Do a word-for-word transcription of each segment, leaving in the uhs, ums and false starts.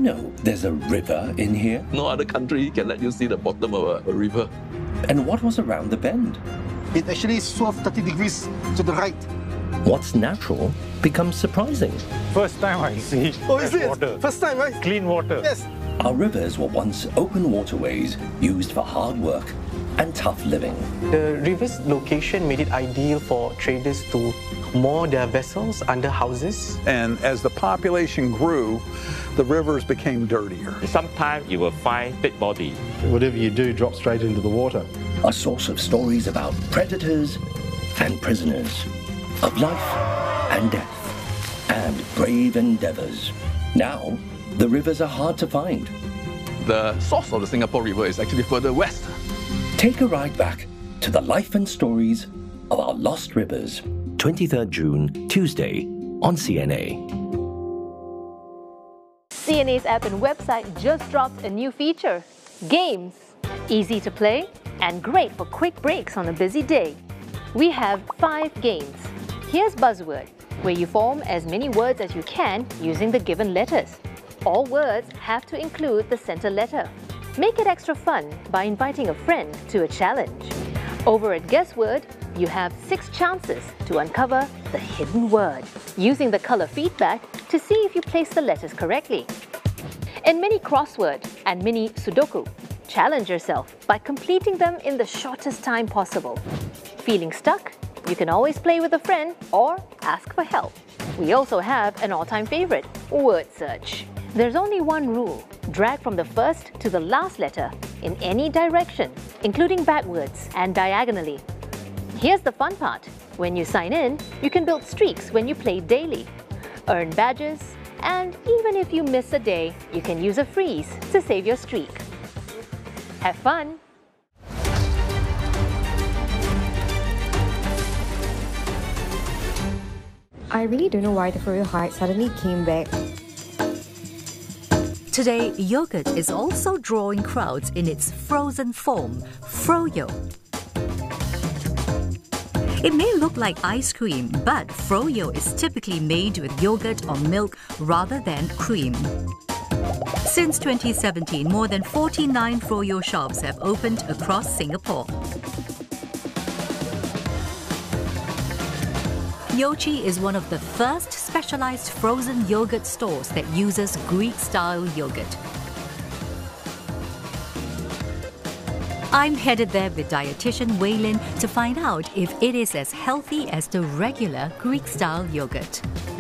know there's a river in here? No other country can let you see the bottom of a, a river. And what was around the bend? It actually swerved thirty degrees to the right. What's natural becomes surprising. First time I see Oh, is fresh it? water. First time, right? Clean water. Yes. Our rivers were once open waterways used for hard work and tough living. The river's location made it ideal for traders to moor their vessels under houses. And as the population grew, the rivers became dirtier. Sometimes you will find dead body. Whatever you do, drop straight into the water. A source of stories about predators and prisoners, of life and death, and brave endeavors. Now, the rivers are hard to find. The source of the Singapore River is actually further west. Take a ride back to the life and stories of our lost rivers. twenty-third June, Tuesday, on C N A. C N A's app and website just dropped a new feature, Games. Easy to play and great for quick breaks on a busy day. We have five games. Here's Buzzword, where you form as many words as you can using the given letters. All words have to include the center letter. Make it extra fun by inviting a friend to a challenge. Over at Guessword, you have six chances to uncover the hidden word, using the color feedback to see if you place the letters correctly. In Mini Crossword and Mini Sudoku, challenge yourself by completing them in the shortest time possible. Feeling stuck? You can always play with a friend or ask for help. We also have an all-time favorite, Word Search. There's only one rule. Drag from the first to the last letter in any direction, including backwards and diagonally. Here's the fun part. When you sign in, you can build streaks when you play daily, earn badges, and even if you miss a day, you can use a freeze to save your streak. Have fun! I really don't know why the Froyo hype suddenly came back. Today, yogurt is also drawing crowds in its frozen form, Froyo. It may look like ice cream, but Froyo is typically made with yogurt or milk rather than cream. Since twenty seventeen, more than forty-nine Froyo shops have opened across Singapore. Yochi is one of the first specialized frozen yogurt stores that uses Greek-style yogurt. I'm headed there with dietitian Wei Lin to find out if it is as healthy as the regular Greek-style yogurt.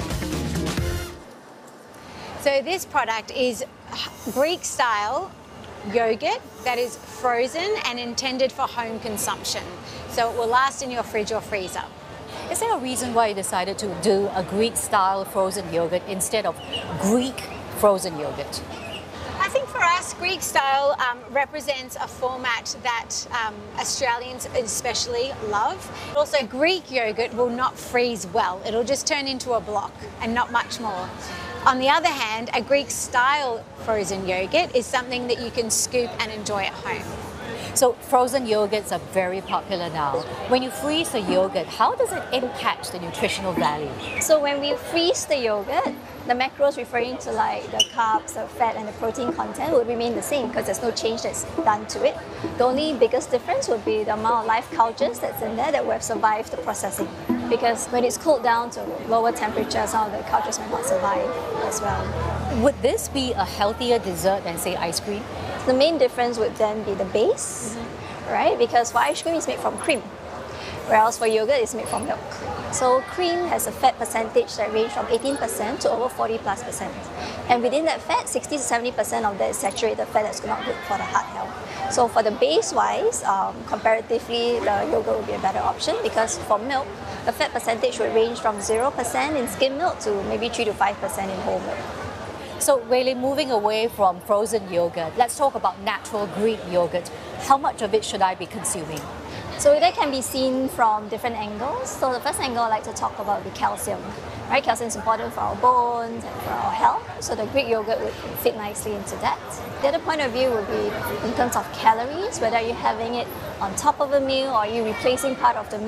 So this product is Greek-style yogurt that is frozen and intended for home consumption. So it will last in your fridge or freezer. Is there a reason why you decided to do a Greek-style frozen yogurt instead of Greek frozen yogurt? I think for us, Greek style um, represents a format that um, Australians especially love. Also, Greek yogurt will not freeze well. It'll just turn into a block and not much more. On the other hand, a Greek style frozen yogurt is something that you can scoop and enjoy at home. So frozen yogurts are very popular now. When you freeze the yogurt, how does it impact the nutritional value? So when we freeze the yogurt, the macros referring to like the carbs, the fat and the protein content would remain the same because there's no change that's done to it. The only biggest difference would be the amount of live cultures that's in there that would have survived the processing. Because when it's cooled down to lower temperatures, some of the cultures may not survive as well. Would this be a healthier dessert than say ice cream? The main difference would then be the base, mm-hmm. right? Because for ice cream it's made from cream, whereas for yogurt it's made from milk. So cream has a fat percentage that range from eighteen percent to over forty plus percent. And within that fat, sixty to seventy percent of that is saturated fat that's not good for the heart health. So for the base-wise, um, comparatively, the yogurt would be a better option because for milk, the fat percentage would range from zero percent in skim milk to maybe three to five percent in whole milk. So really moving away from frozen yogurt, let's talk about natural Greek yogurt. How much of it should I be consuming? So that can be seen from different angles. So the first angle I like to talk about would be calcium. Right? Calcium is important for our bones and for our health. So the Greek yogurt would fit nicely into that. The other point of view would be in terms of calories, whether you're having it on top of a meal or you're replacing part of the meal.